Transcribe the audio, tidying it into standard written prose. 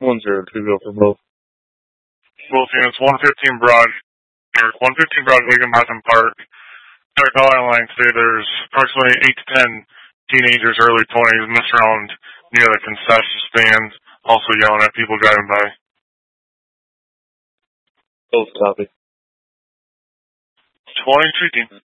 1-0 to go for both. Both units, 115 Broad, or 115 Broad, Higginbotham Park. At Colorado Line today, there's approximately 8 to 10 teenagers, early 20s, mess around near the concession stand, also yelling at people driving by. Both copy. 20 treating.